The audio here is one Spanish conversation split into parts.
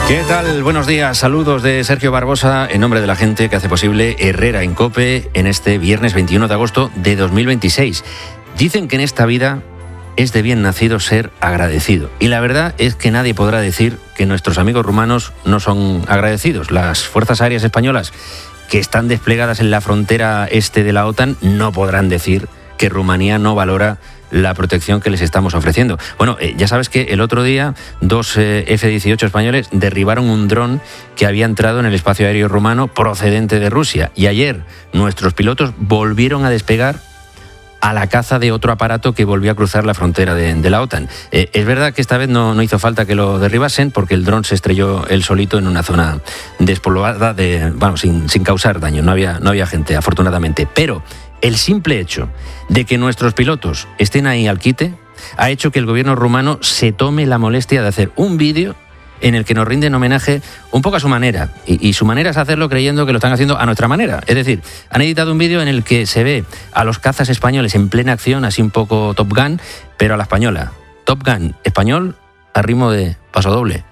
¿Qué tal? Buenos días, saludos de Sergio Barbosa en nombre de la gente que hace posible Herrera en COPE en este viernes 21 de agosto de 2026. Dicen que en esta vida es de bien nacido ser agradecido. Y la verdad es que nadie podrá decir que nuestros amigos rumanos no son agradecidos. Las fuerzas aéreas españolas que están desplegadas en la frontera este de la OTAN no podrán decir que Rumanía no valora la protección que les estamos ofreciendo. Bueno, ya sabes que el otro día 2 F-18 españoles derribaron un dron que había entrado en el espacio aéreo rumano procedente de Rusia. Y ayer nuestros pilotos volvieron a despegar a la caza de otro aparato que volvió a cruzar la frontera de la OTAN. Es verdad que esta vez no hizo falta que lo derribasen porque el dron se estrelló él solito en una zona despoblada sin causar daño. No había gente, afortunadamente. Pero el simple hecho de que nuestros pilotos estén ahí al quite ha hecho que el gobierno rumano se tome la molestia de hacer un vídeo en el que nos rinden homenaje un poco a su manera. Y su manera es hacerlo creyendo que lo están haciendo a nuestra manera. Es decir, han editado un vídeo en el que se ve a los cazas españoles en plena acción, así un poco Top Gun, pero a la española. Top Gun español a ritmo de pasodoble.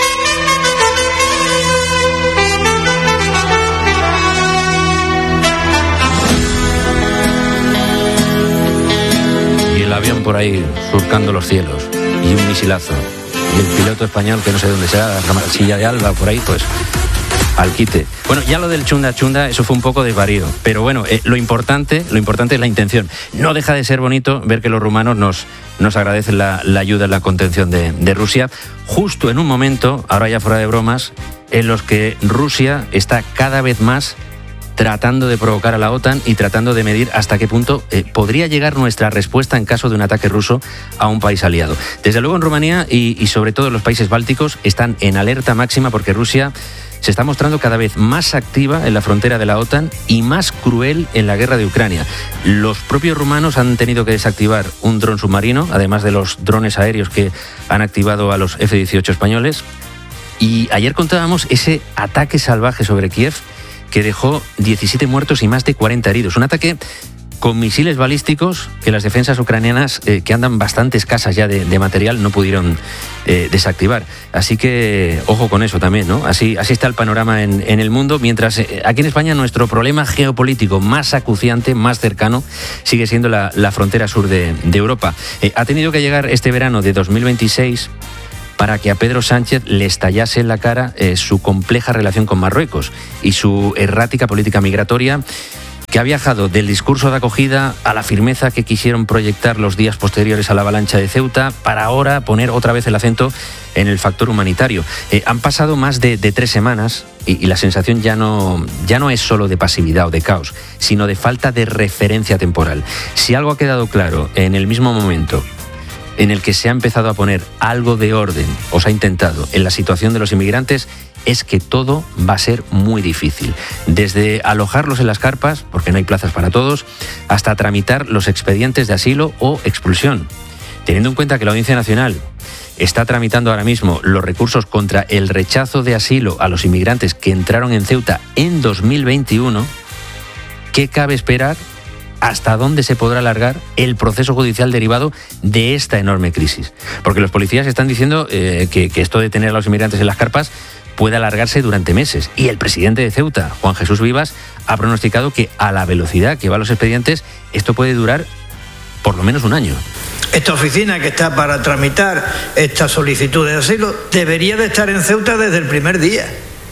El avión por ahí surcando los cielos y un misilazo y el piloto español que no sé dónde será, Silla de Alba por ahí, pues al quite. Bueno, ya lo del chunda chunda, eso fue un poco desvarío, pero bueno, lo importante es la intención. No deja de ser bonito ver que los rumanos nos agradecen la ayuda en la contención de Rusia, justo en un momento, ahora ya fuera de bromas, en los que Rusia está cada vez más tratando de provocar a la OTAN y tratando de medir hasta qué punto podría llegar nuestra respuesta en caso de un ataque ruso a un país aliado. Desde luego en Rumanía y sobre todo en los países bálticos están en alerta máxima porque Rusia se está mostrando cada vez más activa en la frontera de la OTAN y más cruel en la guerra de Ucrania. Los propios rumanos han tenido que desactivar un dron submarino, además de los drones aéreos que han activado a los F-18 españoles. Y ayer contábamos ese ataque salvaje sobre Kiev que dejó 17 muertos y más de 40 heridos. Un ataque con misiles balísticos que las defensas ucranianas, que andan bastante escasas ya de material, no pudieron desactivar. Así que ojo con eso también, ¿no? Así está el panorama en el mundo, mientras aquí en España nuestro problema geopolítico más acuciante, más cercano, sigue siendo la frontera sur de Europa. Ha tenido que llegar este verano de 2026 para que a Pedro Sánchez le estallase en la cara su compleja relación con Marruecos y su errática política migratoria, que ha viajado del discurso de acogida a la firmeza que quisieron proyectar los días posteriores a la avalancha de Ceuta, para ahora poner otra vez el acento en el factor humanitario. Han pasado más de 3 semanas y la sensación ya no es solo de pasividad o de caos, sino de falta de referencia temporal. Si algo ha quedado claro en el mismo momento en el que se ha empezado a poner algo de orden, o se ha intentado, en la situación de los inmigrantes, es que todo va a ser muy difícil. Desde alojarlos en las carpas, porque no hay plazas para todos, hasta tramitar los expedientes de asilo o expulsión. Teniendo en cuenta que la Audiencia Nacional está tramitando ahora mismo los recursos contra el rechazo de asilo a los inmigrantes que entraron en Ceuta en 2021, ¿qué cabe esperar? ¿Hasta dónde se podrá alargar el proceso judicial derivado de esta enorme crisis? Porque los policías están diciendo que esto de tener a los inmigrantes en las carpas puede alargarse durante meses. Y el presidente de Ceuta, Juan Jesús Vivas, ha pronosticado que a la velocidad que van los expedientes, esto puede durar por lo menos un año. Esta oficina que está para tramitar esta solicitud de asilo debería de estar en Ceuta desde el primer día.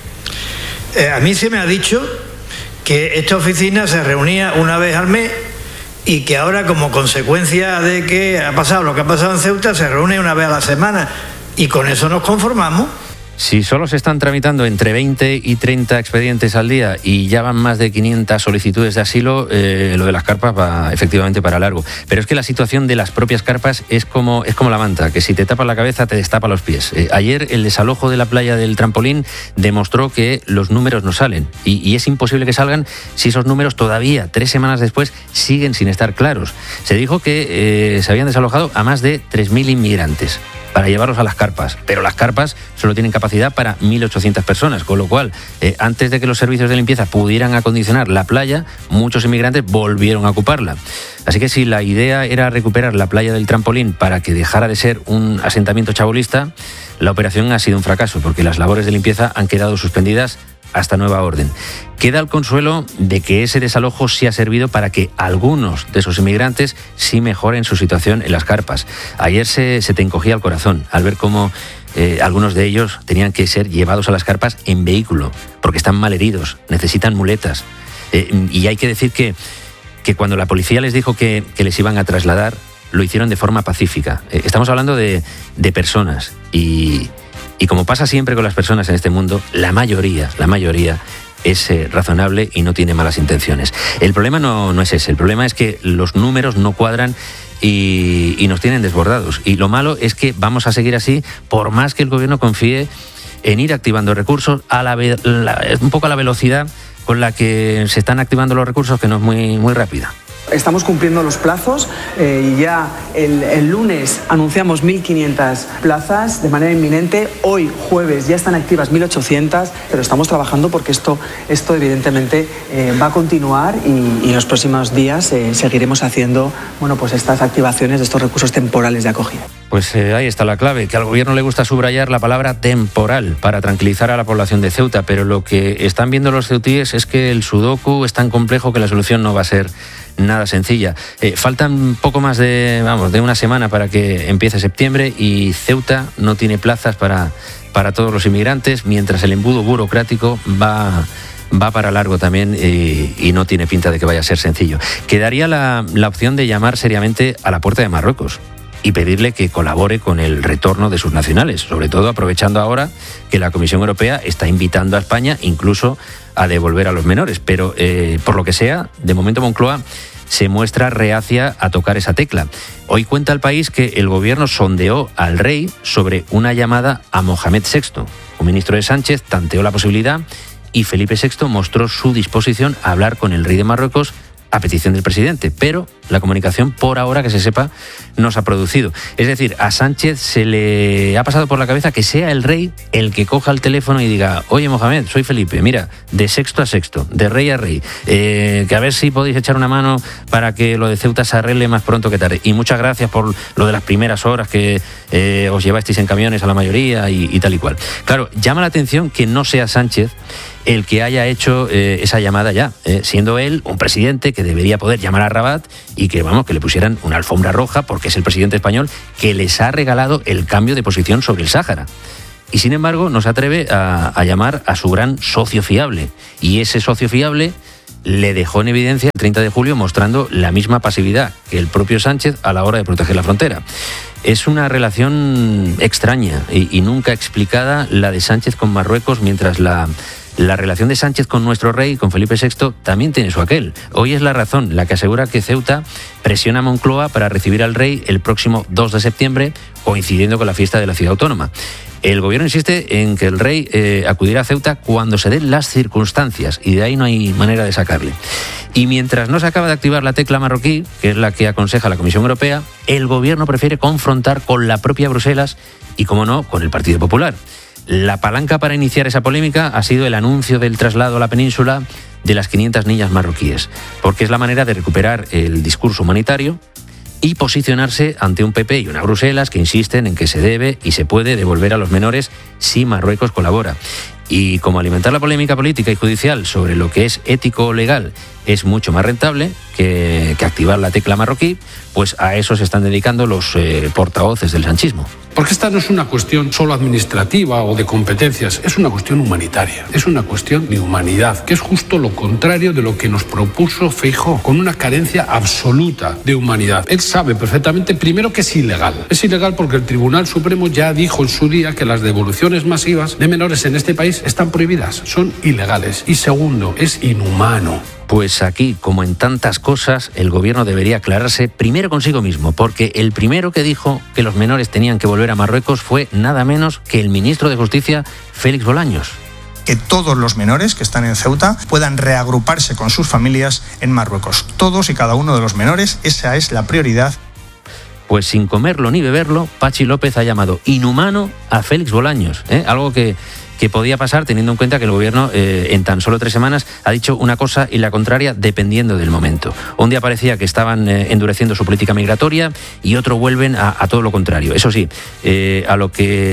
A mí se me ha dicho que esta oficina se reunía una vez al mes y que ahora, como consecuencia de que ha pasado lo que ha pasado en Ceuta, se reúne una vez a la semana, y con eso nos conformamos. Si solo se están tramitando entre 20 y 30 expedientes al día y ya van más de 500 solicitudes de asilo, lo de las carpas va efectivamente para largo. Pero es que la situación de las propias carpas es como la manta, que si te tapas la cabeza te destapa los pies. Ayer el desalojo de la playa del Trampolín demostró que los números no salen, y es imposible que salgan si esos números todavía 3 semanas después siguen sin estar claros. Se dijo que se habían desalojado a más de 3.000 inmigrantes. para llevarlos a las carpas, pero las carpas solo tienen capacidad para 1.800 personas, con lo cual, antes de que los servicios de limpieza pudieran acondicionar la playa, muchos inmigrantes volvieron a ocuparla. Así que si la idea era recuperar la playa del Trampolín para que dejara de ser un asentamiento chabolista, la operación ha sido un fracaso, porque las labores de limpieza han quedado suspendidas hasta nueva orden. Queda el consuelo de que ese desalojo sí ha servido para que algunos de esos inmigrantes sí mejoren su situación en las carpas. Ayer se te encogía el corazón al ver cómo algunos de ellos tenían que ser llevados a las carpas en vehículo, porque están mal heridos, necesitan muletas. Y hay que decir que cuando la policía les dijo que les iban a trasladar, lo hicieron de forma pacífica. Estamos hablando de personas y como pasa siempre con las personas en este mundo, la mayoría es razonable y no tiene malas intenciones. El problema no es ese, el problema es que los números no cuadran y nos tienen desbordados. Y lo malo es que vamos a seguir así por más que el gobierno confíe en ir activando recursos un poco a la velocidad con la que se están activando los recursos, que no es muy rápida. Estamos cumpliendo los plazos y ya el lunes anunciamos 1.500 plazas de manera inminente. Hoy, jueves, ya están activas 1.800, pero estamos trabajando porque esto evidentemente va a continuar y en los próximos días seguiremos haciendo pues estas activaciones de estos recursos temporales de acogida. Pues ahí está la clave, que al gobierno le gusta subrayar la palabra temporal para tranquilizar a la población de Ceuta, pero lo que están viendo los ceutíes es que el sudoku es tan complejo que la solución no va a ser nada sencilla. Faltan poco más de una semana para que empiece septiembre y Ceuta no tiene plazas para todos los inmigrantes, mientras el embudo burocrático va para largo también y no tiene pinta de que vaya a ser sencillo. Quedaría la opción de llamar seriamente a la puerta de Marruecos y pedirle que colabore con el retorno de sus nacionales, sobre todo aprovechando ahora que la Comisión Europea está invitando a España incluso a devolver a los menores. Pero por lo que sea, de momento Moncloa se muestra reacia a tocar esa tecla. Hoy cuenta El País que el gobierno sondeó al rey sobre una llamada a Mohamed VI. Un ministro de Sánchez tanteó la posibilidad y Felipe VI mostró su disposición a hablar con el rey de Marruecos a petición del presidente, pero la comunicación, por ahora que se sepa, no se ha producido. Es decir, a Sánchez se le ha pasado por la cabeza que sea el rey el que coja el teléfono y diga: oye, Mohamed, soy Felipe, mira, de sexto a sexto, de rey a rey, que a ver si podéis echar una mano para que lo de Ceuta se arregle más pronto que tarde. Y muchas gracias por lo de las primeras horas que os llevasteis en camiones a la mayoría y tal y cual. Claro, llama la atención que no sea Sánchez el que haya hecho esa llamada ya, siendo él un presidente que debería poder llamar a Rabat y que le pusieran una alfombra roja, porque es el presidente español que les ha regalado el cambio de posición sobre el Sáhara. Y sin embargo no se atreve a llamar a su gran socio fiable, y ese socio fiable le dejó en evidencia el 30 de julio mostrando la misma pasividad que el propio Sánchez a la hora de proteger la frontera. Es una relación extraña y nunca explicada la de Sánchez con Marruecos, mientras la relación de Sánchez con nuestro rey, con Felipe VI, también tiene su aquel. Hoy es La Razón la que asegura que Ceuta presiona a Moncloa para recibir al rey el próximo 2 de septiembre, coincidiendo con la fiesta de la ciudad autónoma. El gobierno insiste en que el rey acudirá a Ceuta cuando se den las circunstancias, y de ahí no hay manera de sacarle. Y mientras no se acaba de activar la tecla marroquí, que es la que aconseja la Comisión Europea, el gobierno prefiere confrontar con la propia Bruselas y, como no, con el Partido Popular. La palanca para iniciar esa polémica ha sido el anuncio del traslado a la península de las 500 niñas marroquíes, porque es la manera de recuperar el discurso humanitario y posicionarse ante un PP y una Bruselas que insisten en que se debe y se puede devolver a los menores si Marruecos colabora. Y como alimentar la polémica política y judicial sobre lo que es ético o legal es mucho más rentable que activar la tecla marroquí, pues a eso se están dedicando los portavoces del sanchismo. Porque esta no es una cuestión solo administrativa o de competencias, es una cuestión humanitaria, es una cuestión de humanidad, que es justo lo contrario de lo que nos propuso Feijóo, con una carencia absoluta de humanidad. Él sabe perfectamente, primero, que es ilegal. Es ilegal porque el Tribunal Supremo ya dijo en su día que las devoluciones masivas de menores en este país están prohibidas, son ilegales. Y segundo, es inhumano. Pues aquí, como en tantas cosas, el gobierno debería aclararse primero consigo mismo, porque el primero que dijo que los menores tenían que volver a Marruecos fue nada menos que el ministro de Justicia, Félix Bolaños. Que todos los menores que están en Ceuta puedan reagruparse con sus familias en Marruecos. Todos y cada uno de los menores, esa es la prioridad. Pues sin comerlo ni beberlo, Pachi López ha llamado inhumano a Félix Bolaños, algo que podía pasar teniendo en cuenta que el gobierno en tan solo 3 semanas ha dicho una cosa y la contraria dependiendo del momento. Un día parecía que estaban endureciendo su política migratoria y otro vuelven a todo lo contrario. Eso sí, a lo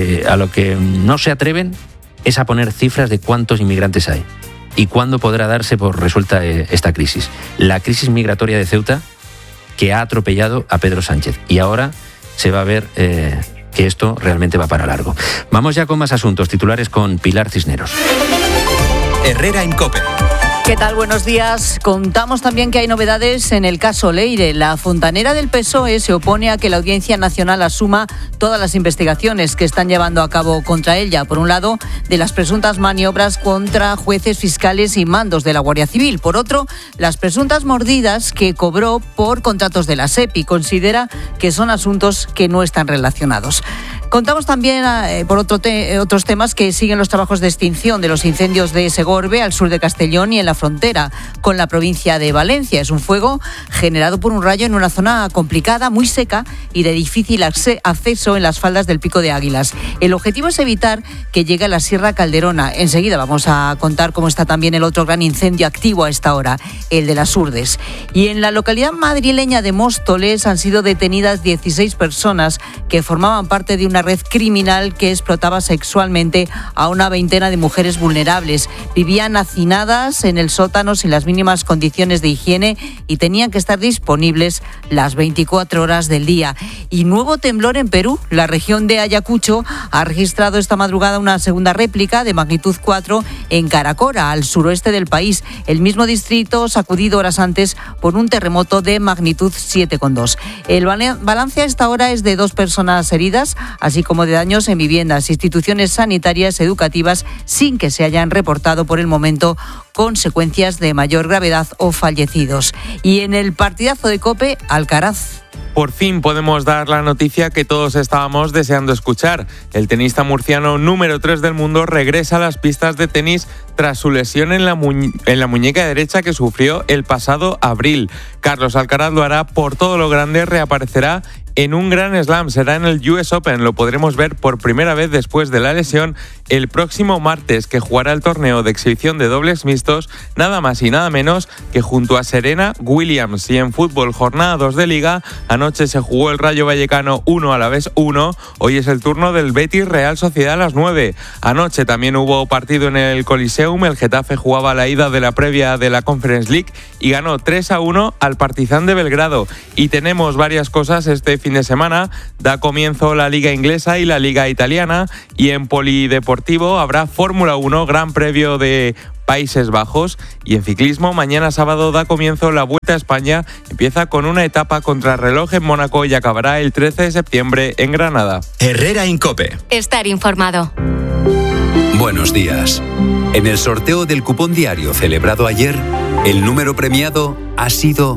que no se atreven es a poner cifras de cuántos inmigrantes hay y cuándo podrá darse por resuelta esta crisis. La crisis migratoria de Ceuta, que ha atropellado a Pedro Sánchez, y ahora se va a ver que esto realmente va para largo. Vamos ya con más asuntos titulares con Pilar Cisneros. Herrera en COPE. ¿Qué tal? Buenos días. Contamos también que hay novedades en el caso Leire. La fontanera del PSOE se opone a que la Audiencia Nacional asuma todas las investigaciones que están llevando a cabo contra ella. Por un lado, de las presuntas maniobras contra jueces, fiscales y mandos de la Guardia Civil. Por otro, las presuntas mordidas que cobró por contratos de la SEPI. Considera que son asuntos que no están relacionados. Contamos también por otros temas que siguen los trabajos de extinción de los incendios de Segorbe al sur de Castellón y en la frontera con la provincia de Valencia. Es un fuego generado por un rayo en una zona complicada, muy seca y de difícil acceso en las faldas del Pico de Águilas. El objetivo es evitar que llegue a la Sierra Calderona. Enseguida vamos a contar cómo está también el otro gran incendio activo a esta hora, el de las Urdes. Y en la localidad madrileña de Móstoles han sido detenidas 16 personas que formaban parte de una red criminal que explotaba sexualmente a una veintena de mujeres vulnerables. Vivían hacinadas en el sótano sin las mínimas condiciones de higiene y tenían que estar disponibles las 24 horas del día. Y nuevo temblor en Perú. La región de Ayacucho ha registrado esta madrugada una segunda réplica de magnitud 4 en Caracora, al suroeste del país. El mismo distrito sacudido horas antes por un terremoto de magnitud 7,2. El balance a esta hora es de 2 personas heridas, así como de daños en viviendas, instituciones sanitarias, educativas, sin que se hayan reportado por el momento consecuencias de mayor gravedad o fallecidos. Y en el partidazo de COPE, Alcaraz. Por fin podemos dar la noticia que todos estábamos deseando escuchar. El tenista murciano número 3 del mundo regresa a las pistas de tenis tras su lesión en la muñeca derecha que sufrió el pasado abril. Carlos Alcaraz lo hará por todo lo grande, reaparecerá en un Grand Slam, será en el US Open. Lo podremos ver por primera vez después de la lesión el próximo martes, que jugará el torneo de exhibición de dobles mixtos, nada más y nada menos que junto a Serena Williams. Y en fútbol, jornada 2 de Liga, anoche se jugó el Rayo Vallecano 1-1, hoy es el turno del Betis Real Sociedad a las 9. Anoche también hubo partido en el Coliseum, el Getafe jugaba la ida de la previa de la Conference League y ganó 3-1 al Partizan de Belgrado. Y tenemos varias cosas este fin de semana. Da comienzo la Liga Inglesa y la Liga Italiana, y en polideportivo habrá Fórmula 1, Gran Premio de Países Bajos, y en ciclismo mañana sábado da comienzo la Vuelta a España. Empieza con una etapa contrarreloj en Mónaco y acabará el 13 de septiembre en Granada. Herrera en COPE. Estar informado. Buenos días. En el sorteo del cupón diario celebrado ayer, el número premiado ha sido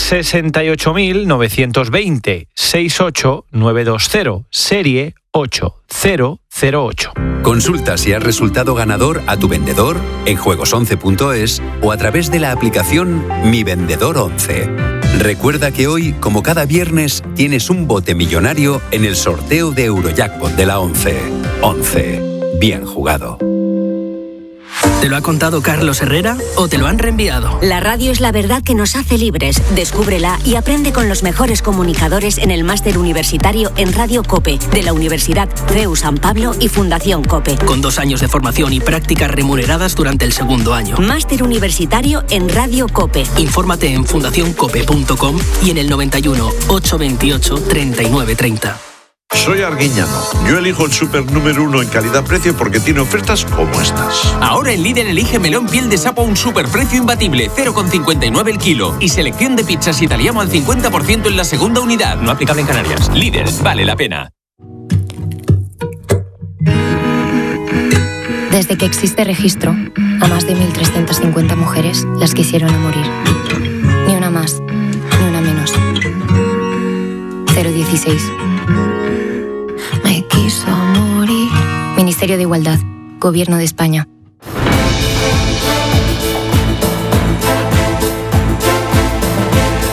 68.920 68920, serie 8008. Consulta si has resultado ganador a tu vendedor en juegos11.es o a través de la aplicación Mi Vendedor 11. Recuerda que hoy, como cada viernes, tienes un bote millonario en el sorteo de Eurojackpot de la 11. 11. Bien jugado. ¿Te lo ha contado Carlos Herrera o te lo han reenviado? La radio es la verdad que nos hace libres. Descúbrela y aprende con los mejores comunicadores en el máster universitario en Radio COPE de la Universidad CEU San Pablo y Fundación COPE. Con 2 años de formación y prácticas remuneradas durante el segundo año. Máster universitario en Radio COPE. Infórmate en fundacioncope.com y en el 91 828 3930. Soy Arguiñano. Yo elijo el súper número 1 en calidad-precio porque tiene ofertas como estas. Ahora en Líder elige melón piel de sapo a un superprecio imbatible, 0,59 el kilo. Y selección de pizzas italiano al 50% en la segunda unidad. No aplicable en Canarias. Líder, vale la pena. Desde que existe registro, a más de 1.350 mujeres las quisieron a morir. Ni una más, ni una menos. 016. Me quiso morir. Ministerio de Igualdad, Gobierno de España.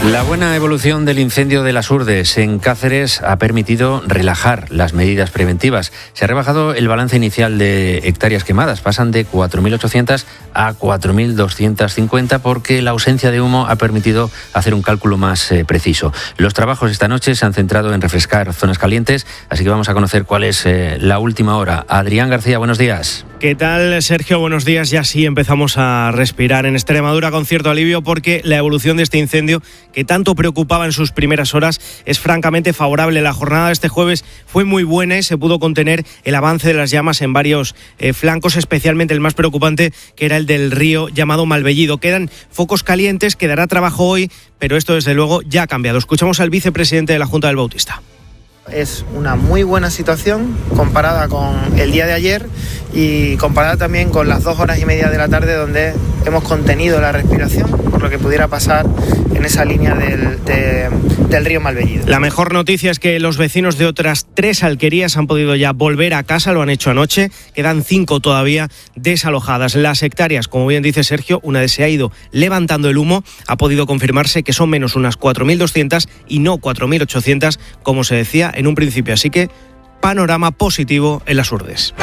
La buena evolución del incendio de las Urdes en Cáceres ha permitido relajar las medidas preventivas. Se ha rebajado el balance inicial de hectáreas quemadas. Pasan de 4.800 a 4.250 porque la ausencia de humo ha permitido hacer un cálculo más preciso. Los trabajos esta noche se han centrado en refrescar zonas calientes, así que vamos a conocer cuál es la última hora. Adrián García, buenos días. ¿Qué tal, Sergio? Buenos días. Ya sí empezamos a respirar en Extremadura con cierto alivio porque la evolución de este incendio, que tanto preocupaba en sus primeras horas, es francamente favorable. La jornada de este jueves fue muy buena y se pudo contener el avance de las llamas en varios flancos, especialmente el más preocupante, que era el del río llamado Malvellido. Quedan focos calientes, quedará trabajo hoy, pero esto desde luego ya ha cambiado. Escuchamos al vicepresidente de la Junta del Bautista. Es una muy buena situación comparada con el día de ayer y comparada también con las 2 horas y media de la tarde donde hemos contenido la respiración por lo que pudiera pasar en esa línea del río Malvellido. La mejor noticia es que los vecinos de otras 3 alquerías han podido ya volver a casa, lo han hecho anoche, quedan 5 todavía desalojadas. Las hectáreas, como bien dice Sergio, una vez se ha ido levantando el humo, ha podido confirmarse que son menos unas 4.200 y no 4.800, como se decía en un principio, así que panorama positivo en las Urdes.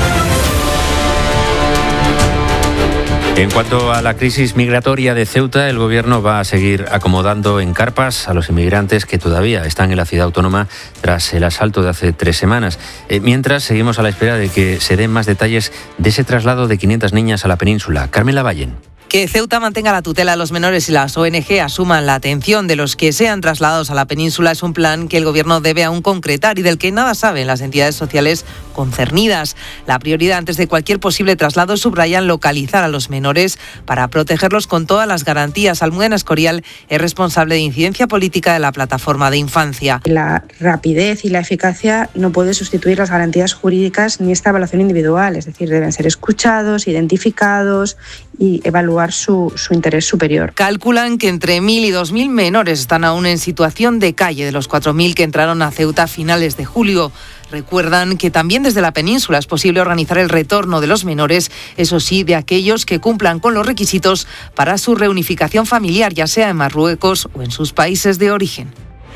En cuanto a la crisis migratoria de Ceuta, el Gobierno va a seguir acomodando en carpas a los inmigrantes que todavía están en la ciudad autónoma tras el asalto de hace 3 semanas. Mientras, seguimos a la espera de que se den más detalles de ese traslado de 500 niñas a la península. Carmen Lavallen. Que Ceuta mantenga la tutela de los menores y las ONG asuman la atención de los que sean trasladados a la península es un plan que el Gobierno debe aún concretar y del que nada saben las entidades sociales concernidas. La prioridad antes de cualquier posible traslado subrayan localizar a los menores para protegerlos con todas las garantías. Almudena Escorial es responsable de incidencia política de la Plataforma de Infancia. La rapidez y la eficacia no puede sustituir las garantías jurídicas ni esta evaluación individual, es decir, deben ser escuchados, identificados y evaluar su interés superior. Calculan que entre 1.000 y 2.000 menores están aún en situación de calle de los 4.000 que entraron a Ceuta a finales de julio. Recuerdan que también desde la península es posible organizar el retorno de los menores, eso sí, de aquellos que cumplan con los requisitos para su reunificación familiar, ya sea en Marruecos o en sus países de origen.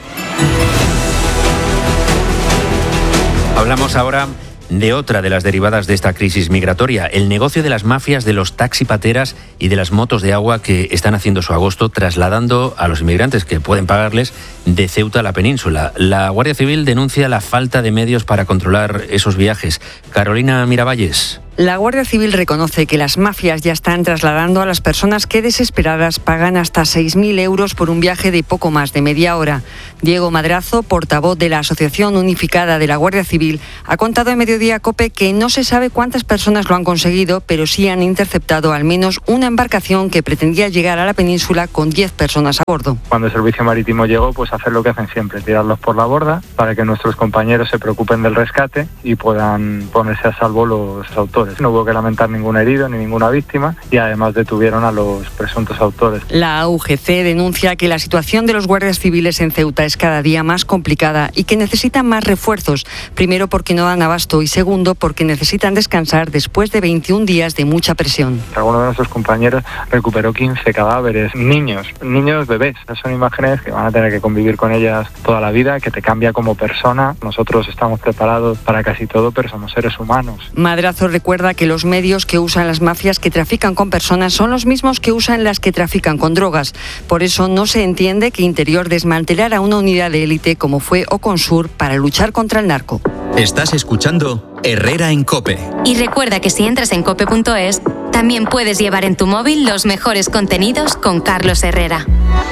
Hablamos ahora de otra de las derivadas de esta crisis migratoria, el negocio de las mafias de los taxipateras y de las motos de agua que están haciendo su agosto trasladando a los inmigrantes que pueden pagarles de Ceuta a la península. La Guardia Civil denuncia la falta de medios para controlar esos viajes. Carolina Miravalles. La Guardia Civil reconoce que las mafias ya están trasladando a las personas que desesperadas pagan hasta 6.000 euros por un viaje de poco más de media hora. Diego Madrazo, portavoz de la Asociación Unificada de la Guardia Civil, ha contado en Mediodía COPE que no se sabe cuántas personas lo han conseguido, pero sí han interceptado al menos una embarcación que pretendía llegar a la península con 10 personas a bordo. Cuando el servicio marítimo llegó, pues hacer lo que hacen siempre, tirarlos por la borda para que nuestros compañeros se preocupen del rescate y puedan ponerse a salvo los autores. No hubo que lamentar ningún herido ni ninguna víctima y además detuvieron a los presuntos autores. La UGC denuncia que la situación de los guardias civiles en Ceuta es cada día más complicada y que necesitan más refuerzos. Primero porque no dan abasto y segundo porque necesitan descansar después de 21 días de mucha presión. Alguno de nuestros compañeros recuperó 15 cadáveres, niños bebés. Son imágenes que van a tener que convivir con ellas toda la vida, que te cambia como persona. Nosotros estamos preparados para casi todo, pero somos seres humanos. Madrazo recuerda que los medios que usan las mafias que trafican con personas son los mismos que usan las que trafican con drogas. Por eso no se entiende que Interior desmantelara una unidad de élite como fue Oconsur para luchar contra el narco. Estás escuchando Herrera en COPE. Y recuerda que si entras en cope.es, también puedes llevar en tu móvil los mejores contenidos con Carlos Herrera.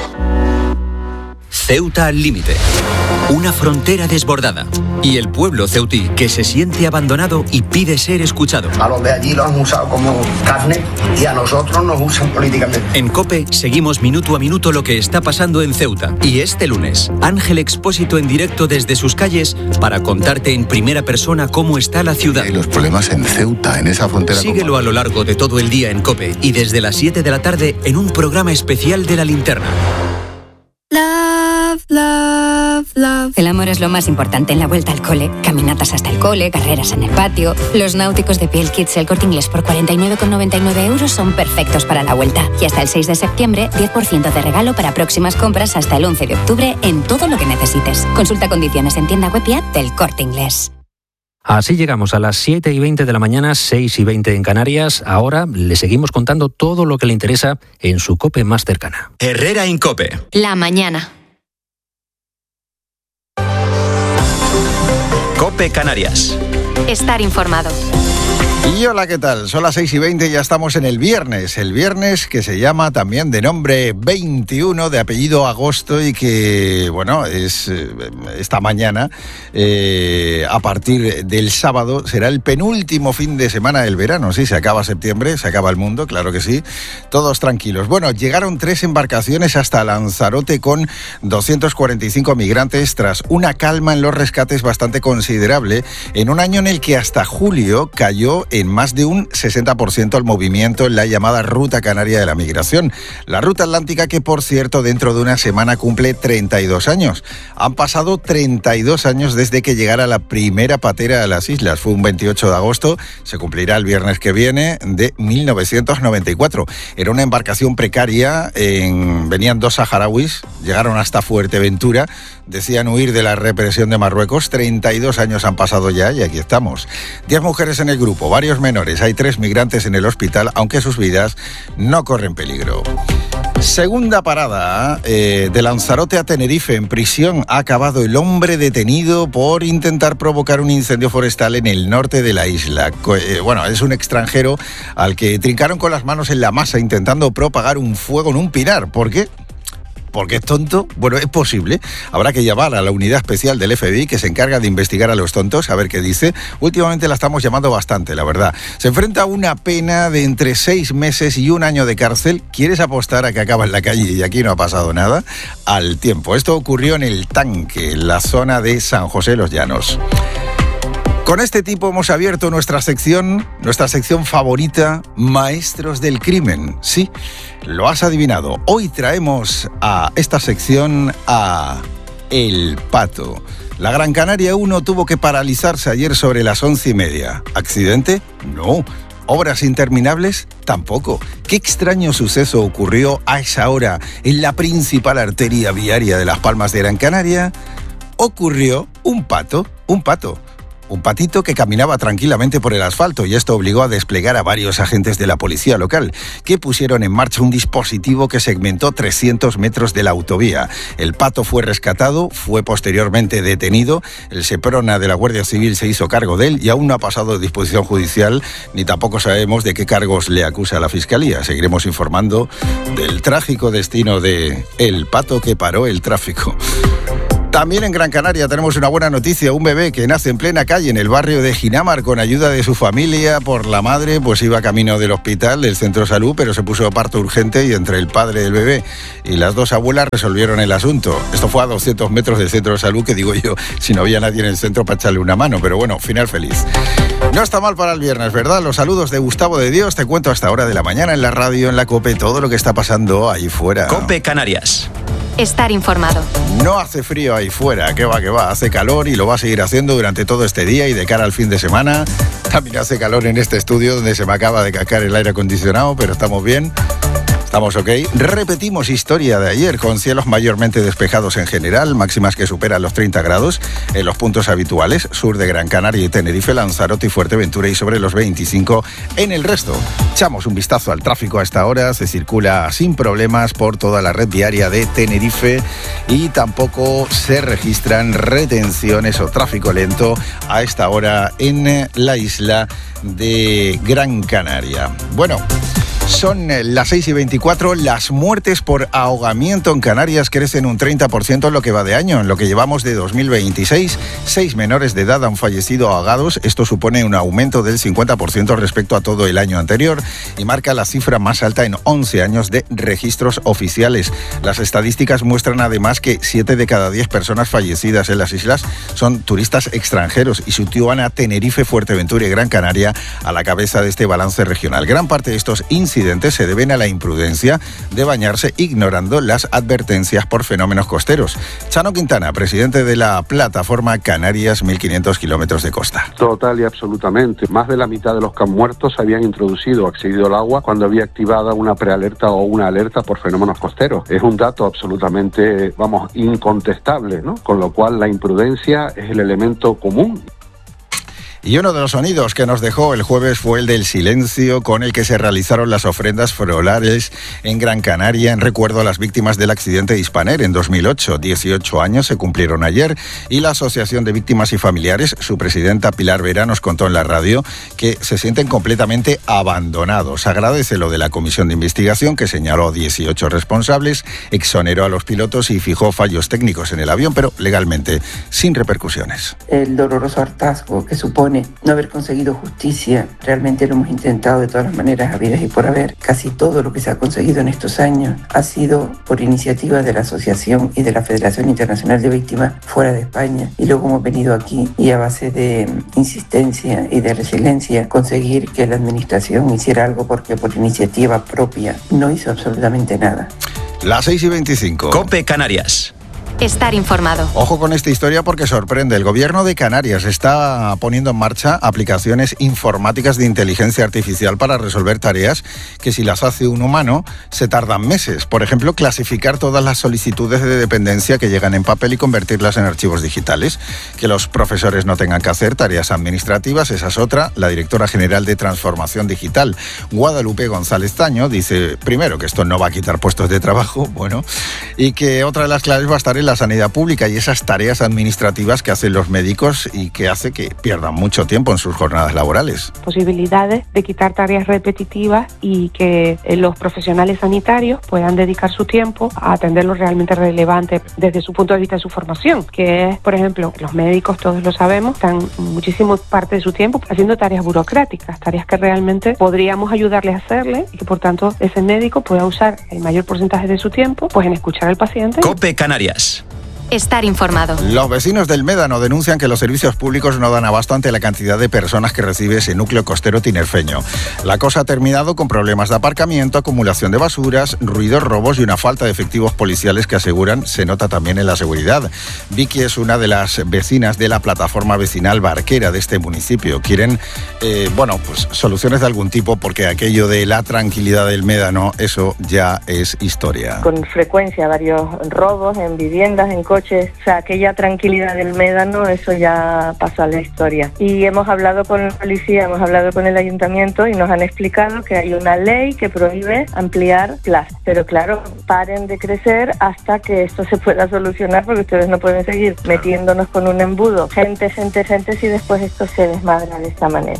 Ceuta al límite. Una frontera desbordada. Y el pueblo ceutí que se siente abandonado y pide ser escuchado. A los de allí lo han usado como carne y a nosotros nos usan políticamente. En COPE seguimos minuto a minuto lo que está pasando en Ceuta. Y este lunes, Ángel Expósito en directo desde sus calles para contarte en primera persona cómo está la ciudad. Los problemas en Ceuta, en esa frontera. Síguelo a lo largo de todo el día en COPE y desde las 7 de la tarde en un programa especial de La Linterna. Love, love. El amor es lo más importante en la vuelta al cole. Caminatas hasta el cole, carreras en el patio. Los náuticos de Piel Kids El Corte Inglés por 49,99 euros son perfectos para la vuelta. Y hasta el 6 de septiembre, 10% de regalo para próximas compras hasta el 11 de octubre en todo lo que necesites. Consulta condiciones en tienda web y app del Corte Inglés. Así llegamos a las 7:20 de la mañana, 6:20 en Canarias. Ahora le seguimos contando todo lo que le interesa en su COPE más cercana. Herrera Incope. La mañana. COPE Canarias. Estar informado. Y hola, ¿qué tal? Son las 6:20 y ya estamos en el viernes que se llama también de nombre 21, de apellido Agosto, y que, bueno, es esta mañana, a partir del sábado, será el penúltimo fin de semana del verano. Sí, se acaba septiembre, se acaba el mundo, claro que sí, todos tranquilos. Bueno, llegaron 3 embarcaciones hasta Lanzarote con 245 migrantes tras una calma en los rescates bastante considerable, en un año en el que hasta julio cayó en más de un 60% el movimiento en la llamada Ruta Canaria de la Migración. La Ruta Atlántica, que por cierto dentro de una semana cumple 32 años. Han pasado 32 años desde que llegara la primera patera a las islas. Fue un 28 de agosto, se cumplirá el viernes que viene, de 1994. Era una embarcación precaria, venían 2 saharauis, llegaron hasta Fuerteventura, decían huir de la represión de Marruecos. 32 años han pasado ya y aquí estamos. 10 mujeres en el grupo, varios menores. Hay 3 migrantes en el hospital, aunque sus vidas no corren peligro. Segunda parada, de Lanzarote a Tenerife. En prisión ha acabado el hombre detenido por intentar provocar un incendio forestal en el norte de la isla. Bueno, es un extranjero al que trincaron con las manos en la masa intentando propagar un fuego en un pinar. ¿Por qué? ¿Porque es tonto? Bueno, es posible. Habrá que llamar a la unidad especial del FBI que se encarga de investigar a los tontos, a ver qué dice. Últimamente la estamos llamando bastante, la verdad. Se enfrenta a una pena de entre 6 meses y 1 año de cárcel. ¿Quieres apostar a que acaba en la calle y aquí no ha pasado nada? Al tiempo. Esto ocurrió en El Tanque, en la zona de San José Los Llanos. Con este tipo hemos abierto nuestra sección favorita, Maestros del Crimen. Sí, lo has adivinado. Hoy traemos a esta sección a El Pato. La Gran Canaria 1 tuvo que paralizarse ayer sobre las 11:30. ¿Accidente? No. ¿Obras interminables? Tampoco. ¿Qué extraño suceso ocurrió a esa hora en la principal arteria viaria de Las Palmas de Gran Canaria? Ocurrió un pato. Un patito que caminaba tranquilamente por el asfalto, y esto obligó a desplegar a varios agentes de la policía local, que pusieron en marcha un dispositivo que segmentó 300 metros de la autovía. El pato fue rescatado, fue posteriormente detenido, el Seprona de la Guardia Civil se hizo cargo de él y aún no ha pasado de disposición judicial, ni tampoco sabemos de qué cargos le acusa la Fiscalía. Seguiremos informando del trágico destino de el pato que paró el tráfico. También en Gran Canaria tenemos una buena noticia. Un bebé que nace en plena calle en el barrio de Ginamar con ayuda de su familia por la madre, pues iba camino del hospital, del centro de salud, pero se puso a parto urgente y entre el padre del bebé y las 2 abuelas resolvieron el asunto. Esto fue a 200 metros del centro de salud, que digo yo, si no había nadie en el centro para echarle una mano, pero bueno, final feliz. No está mal para el viernes, ¿verdad? Los saludos de Gustavo de Dios. Te cuento hasta hora de la mañana en la radio, en la COPE, todo lo que está pasando ahí fuera. COPE Canarias. Estar informado. No hace frío ahí fuera, que va, hace calor y lo va a seguir haciendo durante todo este día y de cara al fin de semana. También hace calor en este estudio donde se me acaba de cascar el aire acondicionado, pero estamos bien. Estamos ok. Repetimos historia de ayer, con cielos mayormente despejados en general, máximas que superan los 30 grados en los puntos habituales, sur de Gran Canaria y Tenerife, Lanzarote y Fuerteventura, y sobre los 25 en el resto. Echamos un vistazo al tráfico a esta hora. Se circula sin problemas por toda la red viaria de Tenerife y tampoco se registran retenciones o tráfico lento a esta hora en la isla de Gran Canaria. Bueno, son las 6:24. Las muertes por ahogamiento en Canarias crecen un 30% en lo que va de año. En lo que llevamos de 2026, 6 menores de edad han fallecido ahogados. Esto supone un aumento del 50% respecto a todo el año anterior y marca la cifra más alta en 11 años de registros oficiales. Las estadísticas muestran además que 7 de cada 10 personas fallecidas en las islas son turistas extranjeros y sitúan a Tenerife, Fuerteventura y Gran Canaria a la cabeza de este balance regional. Gran parte de estos incidentes accidentes se deben a la imprudencia de bañarse ignorando las advertencias por fenómenos costeros. Chano Quintana, presidente de la plataforma Canarias, 1.500 kilómetros de costa. Total y absolutamente. Más de la mitad de los que han muerto se habían introducido o accedido al agua cuando había activada una prealerta o una alerta por fenómenos costeros. Es un dato absolutamente, incontestable, ¿no? Con lo cual la imprudencia es el elemento común. Y uno de los sonidos que nos dejó el jueves fue el del silencio con el que se realizaron las ofrendas florales en Gran Canaria en recuerdo a las víctimas del accidente de Hispaner en 2008. 18 años se cumplieron ayer y la Asociación de Víctimas y Familiares, su presidenta Pilar Vera, nos contó en la radio que se sienten completamente abandonados. Agradece lo de la comisión de investigación que señaló 18 responsables, exoneró a los pilotos y fijó fallos técnicos en el avión, pero legalmente sin repercusiones. El doloroso hartazgo que supone no haber conseguido justicia, realmente lo hemos intentado de todas las maneras habidas y por haber. Casi todo lo que se ha conseguido en estos años ha sido por iniciativa de la Asociación y de la Federación Internacional de Víctimas fuera de España, y luego hemos venido aquí y a base de insistencia y de resiliencia conseguir que la administración hiciera algo, porque por iniciativa propia no hizo absolutamente nada. Las 6:25. COPE Canarias. Estar informado. Ojo con esta historia porque sorprende. El gobierno de Canarias está poniendo en marcha aplicaciones informáticas de inteligencia artificial para resolver tareas que si las hace un humano se tardan meses. Por ejemplo, clasificar todas las solicitudes de dependencia que llegan en papel y convertirlas en archivos digitales. Que los profesores no tengan que hacer tareas administrativas, esa es otra. La directora general de Transformación Digital, Guadalupe González Taño, dice primero que esto no va a quitar puestos de trabajo, y que otra de las claves va a estar en la sanidad pública y esas tareas administrativas que hacen los médicos y que hace que pierdan mucho tiempo en sus jornadas laborales. Posibilidades de quitar tareas repetitivas y que los profesionales sanitarios puedan dedicar su tiempo a atender lo realmente relevante desde su punto de vista de su formación, que es, por ejemplo, los médicos, todos lo sabemos, están muchísimo parte de su tiempo haciendo tareas burocráticas, tareas que realmente podríamos ayudarles a hacerle y que por tanto ese médico pueda usar el mayor porcentaje de su tiempo pues en escuchar al paciente. COPE Canarias. Estar informado. Los vecinos del Médano denuncian que los servicios públicos no dan abasto ante la cantidad de personas que recibe ese núcleo costero tinerfeño. La cosa ha terminado con problemas de aparcamiento, acumulación de basuras, ruidos, robos y una falta de efectivos policiales que aseguran se nota también en la seguridad. Vicky es una de las vecinas de la plataforma vecinal Barquera de este municipio. Quieren, soluciones de algún tipo porque aquello de la tranquilidad del Médano, eso ya es historia. Con frecuencia varios robos en viviendas, en coches. O sea, aquella tranquilidad del Médano, eso ya pasó a la historia. Y hemos hablado con la policía, hemos hablado con el ayuntamiento y nos han explicado que hay una ley que prohíbe ampliar plazas. Pero claro, paren de crecer hasta que esto se pueda solucionar, porque ustedes no pueden seguir metiéndonos con un embudo. Gente, si después esto se desmadra de esta manera.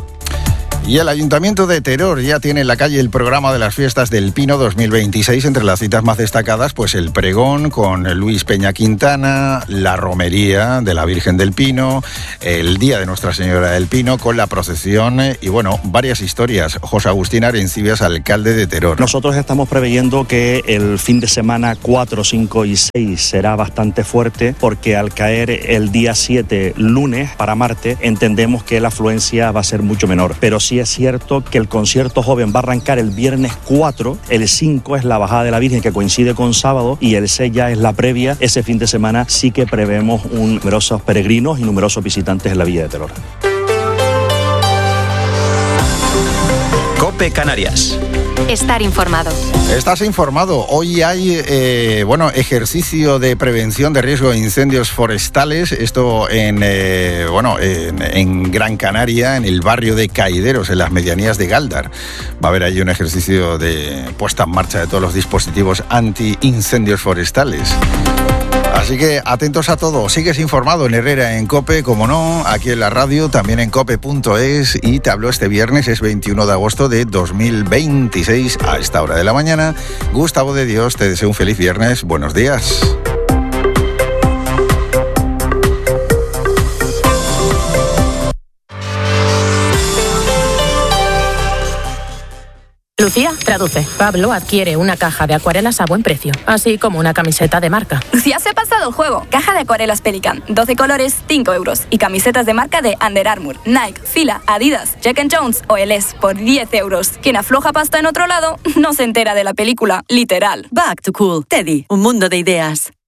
Y el Ayuntamiento de Teror ya tiene en la calle el programa de las fiestas del Pino 2026. Entre las citas más destacadas, pues el pregón con Luis Peña Quintana, la romería de la Virgen del Pino, el Día de Nuestra Señora del Pino con la procesión y varias historias. José Agustín Arencibias, alcalde de Teror. Nosotros estamos preveyendo que el fin de semana 4, 5 y 6 será bastante fuerte porque al caer el día 7, lunes, para Marte, entendemos que la afluencia va a ser mucho menor. Pero sí es cierto que el concierto joven va a arrancar el viernes 4, el 5 es la bajada de la Virgen que coincide con sábado y el 6 ya es la previa. Ese fin de semana sí que prevemos numerosos peregrinos y numerosos visitantes en la Villa de Teror. COPE Canarias. Estar informado. Estás informado. Hoy hay ejercicio de prevención de riesgo de incendios forestales. Esto en Gran Canaria, en el barrio de Caideros, en las medianías de Gáldar. Va a haber ahí un ejercicio de puesta en marcha de todos los dispositivos anti-incendios forestales. Así que atentos a todo. Sigues informado en Herrera, en COPE, como no, aquí en la radio, también en cope.es, y te habló este viernes, es 21 de agosto de 2026, a esta hora de la mañana. Gustavo de Dios, te deseo un feliz viernes. Buenos días. Lucía, traduce. Pablo adquiere una caja de acuarelas a buen precio, así como una camiseta de marca. Lucía se ha pasado el juego. Caja de acuarelas Pelican, 12 colores, 5 euros. Y camisetas de marca de Under Armour, Nike, Fila, Adidas, Jack & Jones o LS por 10 euros. Quien afloja pasta en otro lado no se entera de la película, literal. Back to Cool. Teddy, un mundo de ideas.